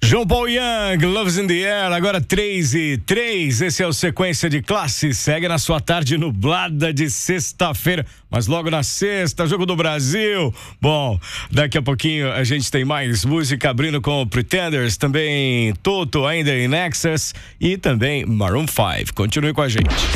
João Paul Young, Love's in the Air, agora 3:03. Esse é o Sequência de Classe. Segue na sua tarde nublada de sexta-feira, mas logo na sexta, Jogo do Brasil. Bom, daqui a pouquinho a gente tem mais música, abrindo com Pretenders, também Toto ainda em Nexus e também Maroon 5. Continue com a gente.